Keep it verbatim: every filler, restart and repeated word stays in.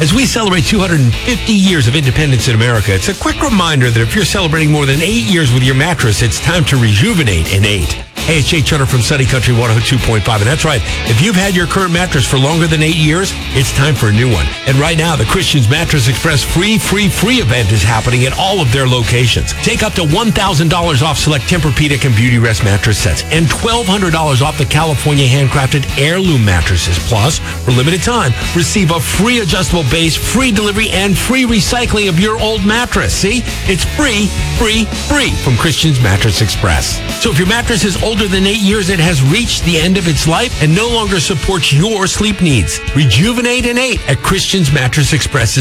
As we celebrate two hundred fifty years of independence in America, it's a quick reminder that if you're celebrating more than eight years with your mattress, it's time to rejuvenate in eight. Hey, it's Jay Turner from Sunny Country one oh two point five, and that's right. If you've had your current mattress for longer than eight years, it's time for a new one. And right now, the Christian's Mattress Express free, free, free event is happening at all of their locations. Take up to one thousand dollars off select Tempur-Pedic and Beauty Rest mattress sets, and twelve hundred dollars off the California handcrafted heirloom mattresses. Plus, for limited time, receive a free adjustable base, free delivery, and free recycling of your old mattress. See? It's free, free, free from Christian's Mattress Express. So if your mattress is older than eight years, it has reached the end of its life and no longer supports your sleep needs. Rejuvenate in eight at Christian's Mattress Express.